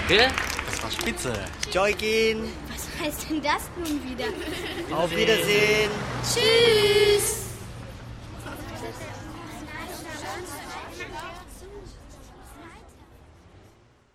Gell? Das war spitze. Joykin. Was heißt denn das nun wieder? Auf Wiedersehen. Tschüss.